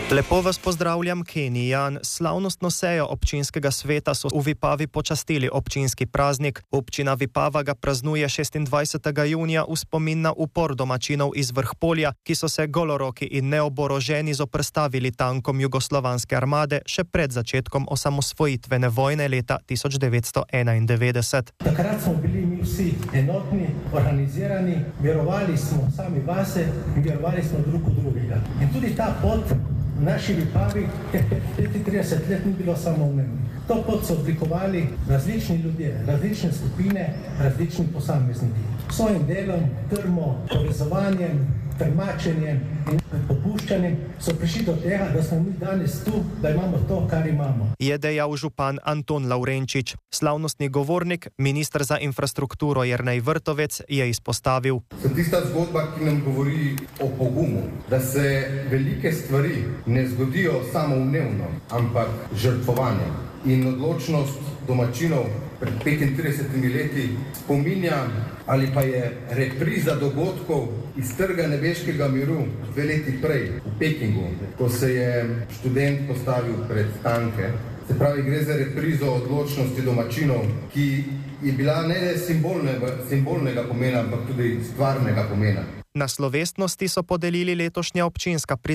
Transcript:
Lepo vas pozdravljam, Kenijan. Slavnostno sejo občinskega sveta so v Vipavi počastili občinski praznik. Občina Vipava ga praznuje 26. junija v spomin na upor domačinov iz Vrhpolja, ki so se goloroki in neoboroženi zoprstavili tankom jugoslovanske armade še pred začetkom osamosvojitvene vojne leta 1991. Takrat smo bili mi vsi enotni, organizirani, verovali smo sami vase in verovali smo drug v drugega. In tudi ta pot v naši Vipavi 35 let ni bilo samoumevno. To pot so oblikovali različni ljudje, različne skupine, različni posamezniki. S svojim delom, trmo, povezovanjem, trmačenjem in popuščanjem so prišli do tega, da smo mi danes tu, da imamo to, kar imamo. Je dejal župan Anton Lavrenčič. Slavnostni govornik, minister za infrastrukturo Jernej Vrtovec, je izpostavil. So tista zgodba, ki nam govori o pogumu, da se velike stvari ne zgodijo samoumevno, ampak žrtvovanjem. In odločnost domačinov pred 35 leti spominja ali pa je repriza dogodkov iz Trga nebeškega miru 2 leti prej v Pekingu, ko se je študent postavil pred tanke. Se pravi, gre za reprizo odločnosti domačinov, ki je bila ne le simbolnega pomena, ampak tudi stvarnega pomena. Na slovesnosti so podelili letošnja občinska priznanja.